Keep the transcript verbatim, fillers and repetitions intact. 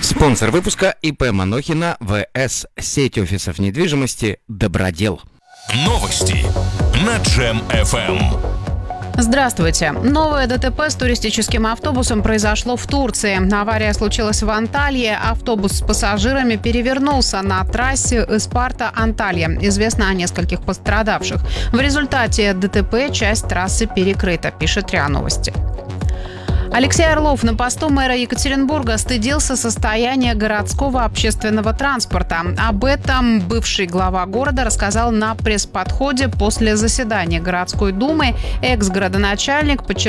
Спонсор выпуска ИП Манохина ВС. Сеть офисов недвижимости «Добродел». Новости на Джем эф эм. Здравствуйте. Новое ДТП с туристическим автобусом произошло в Турции. Авария случилась в Анталии. Автобус с пассажирами перевернулся на трассе Испарта-Анталья. Известно о нескольких пострадавших. В результате ДТП часть трассы перекрыта, пишет РИА Новости. Алексей Орлов на посту мэра Екатеринбурга стыдился состояния городского общественного транспорта. Об этом бывший глава города рассказал на пресс-подходе после заседания городской думы. Экс-градоначальник подчеркнул,